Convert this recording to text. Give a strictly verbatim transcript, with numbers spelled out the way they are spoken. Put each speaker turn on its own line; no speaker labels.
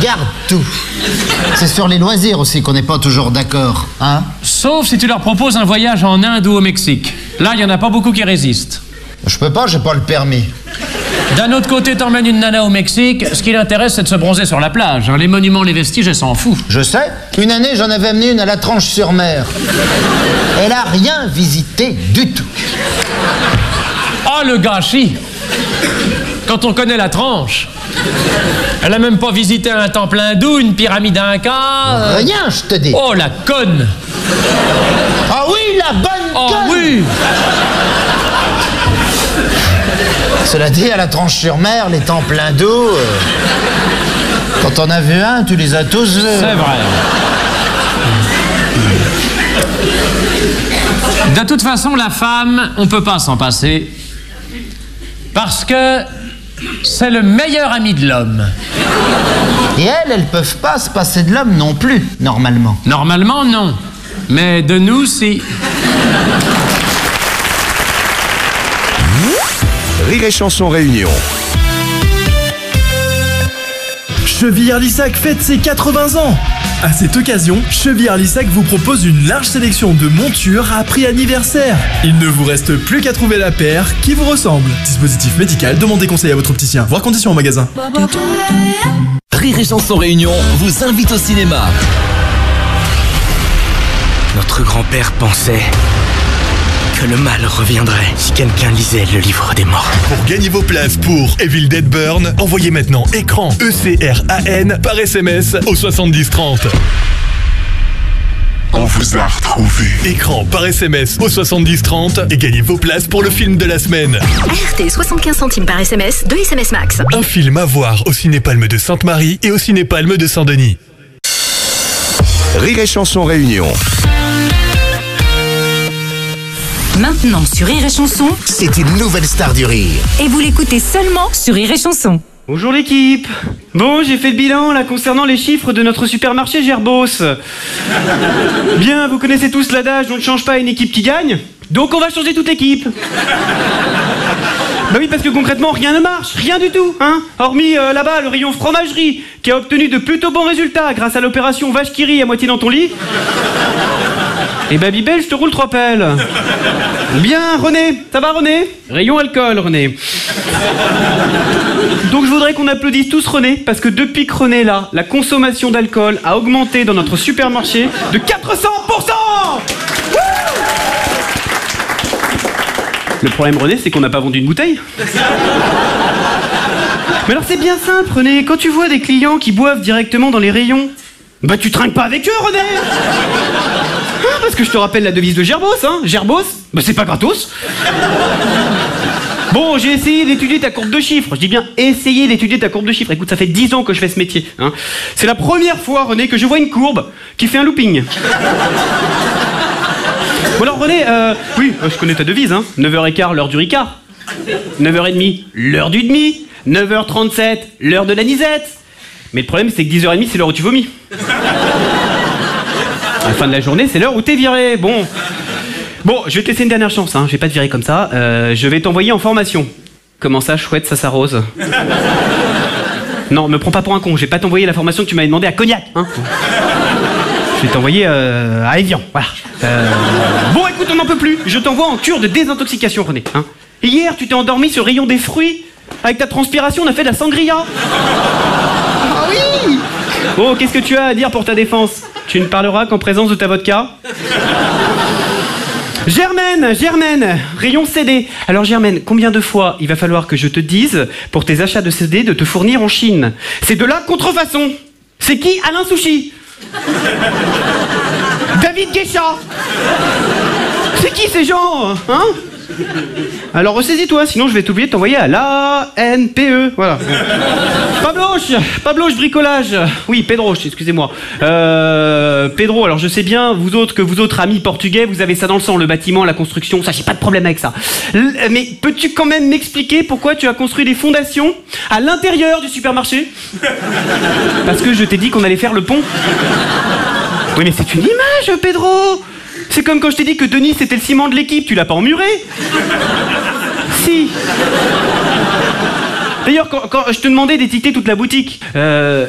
regarde tout. C'est sur les loisirs aussi qu'on n'est pas toujours d'accord, hein?
Sauf si tu leur proposes un voyage en Inde ou au Mexique. Là, il n'y en a pas beaucoup qui résistent.
Je peux pas, j'ai pas le permis.
D'un autre côté, t'emmènes une nana au Mexique, ce qui l'intéresse, c'est de se bronzer sur la plage. Les monuments, les vestiges, elle s'en fout.
Je sais. Une année, j'en avais amené une à la Tranche-sur-Mer. Elle a rien visité du tout.
Ah, le gâchis! Quand on connaît la Tranche. Elle a même pas visité un temple hindou, une pyramide inca... Euh...
Rien, je te dis.
Oh, la conne!
Ah oui, la bonne
oh,
conne!
Oh oui!
Cela dit, à la Tranche-sur-Mer, les temples hindous... Euh, quand on a vu un, tu les as tous vus.
C'est vrai. De toute façon, la femme, on peut pas s'en passer. Parce que c'est le meilleur ami de l'homme.
Et elles, elles peuvent pas se passer de l'homme non plus, normalement.
Normalement, non. Mais de nous, si.
Rire et Chanson Réunion.
Chevillard-Lissac fête ses quatre-vingts ans. À cette occasion, Chevillard-Lissac vous propose une large sélection de montures à prix anniversaire. Il ne vous reste plus qu'à trouver la paire qui vous ressemble. Dispositif médical, demandez conseil à votre opticien. Voir conditions en magasin.
Rire et Chanson Réunion vous invite au cinéma.
Notre grand-père pensait que le mal reviendrait si quelqu'un lisait le livre des morts.
Pour gagner vos places pour Evil Dead Burn, envoyez maintenant écran E C R A N par S M S au soixante-dix trente.
On vous a retrouvé.
Écran par S M S au soixante-dix trente et gagnez vos places pour le film de la semaine.
R T, soixante-quinze centimes par S M S, deux S M S max.
Un film à voir au Ciné-Palme de Sainte-Marie et au Ciné-Palme de Saint-Denis.
Rire et Chanson Réunion.
Maintenant sur Rire et Chanson,
c'est une nouvelle star du rire.
Et vous l'écoutez seulement sur Rire et Chanson.
Bonjour l'équipe. Bon, j'ai fait le bilan là concernant les chiffres de notre supermarché Gerbos. Bien, vous connaissez tous l'adage, on ne change pas une équipe qui gagne. Donc on va changer toute l'équipe. Bah oui, parce que concrètement, rien ne marche, rien du tout, hein. Hormis euh, là-bas, le rayon fromagerie, qui a obtenu de plutôt bons résultats grâce à l'opération Vache qui rit à moitié dans ton lit. Et Babybel, je te roule trois pelles. Bien, René, ça va René? Rayon alcool, René. Donc je voudrais qu'on applaudisse tous René, parce que depuis que René est là, la consommation d'alcool a augmenté dans notre supermarché de quatre cents pour cent. Le problème, René, c'est qu'on n'a pas vendu une bouteille. Mais alors c'est bien simple, René, quand tu vois des clients qui boivent directement dans les rayons, bah tu trinques pas avec eux, René. Ah, parce que je te rappelle la devise de Gerbos, hein. Gerbos, bah c'est pas gratos. Bon, j'ai essayé d'étudier ta courbe de chiffres. Je dis bien essayer d'étudier ta courbe de chiffres. Écoute, ça fait dix ans que je fais ce métier, hein. C'est la première fois, René, que je vois une courbe qui fait un looping. Bon alors René, euh, oui, je connais ta devise, hein. neuf heures quinze, l'heure du Ricard. neuf heures trente, l'heure du demi. neuf heures trente-sept, l'heure de la nisette. Mais le problème, c'est que dix heures trente, c'est l'heure où tu vomis. À la fin de la journée, c'est l'heure où t'es viré. Bon. Bon, je vais te laisser une dernière chance, hein. Je vais pas te virer comme ça. Euh, je vais t'envoyer en formation. Comment ça, chouette, ça s'arrose? Non, me prends pas pour un con. Je vais pas t'envoyer la formation que tu m'avais demandé à Cognac, hein. Je vais t'envoyer euh, à Evian, voilà. Euh... Bon, écoute, on n'en peut plus. Je t'envoie en cure de désintoxication, René, hein. Hier, tu t'es endormi sur le rayon des fruits. Avec ta transpiration, on a fait de la sangria. Ah oui. Bon, qu'est-ce que tu as à dire pour ta défense? Tu ne parleras qu'en présence de ta vodka. Germaine, Germaine, rayon C D. Alors Germaine, combien de fois il va falloir que je te dise, pour tes achats de C D, de te fournir en Chine? C'est de la contrefaçon. C'est qui Alain Sushi? David Guécha. C'est qui ces gens, hein? Alors ressaisis-toi, sinon je vais t'oublier de t'envoyer à l'A N P E. Voilà. Pabloche, Pabloche bricolage. Oui, Pedroche, excusez-moi. Euh, Pedro, alors je sais bien, vous autres, que vous autres amis portugais, vous avez ça dans le sang, le bâtiment, la construction, ça, j'ai pas de problème avec ça. L- mais peux-tu quand même m'expliquer pourquoi tu as construit des fondations à l'intérieur du supermarché? Parce que je t'ai dit qu'on allait faire le pont. Oui, mais c'est une image, Pedro. C'est comme quand je t'ai dit que Denis c'était le ciment de l'équipe, tu l'as pas emmuré? Si. D'ailleurs, quand, quand je te demandais d'étiqueter toute la boutique, euh,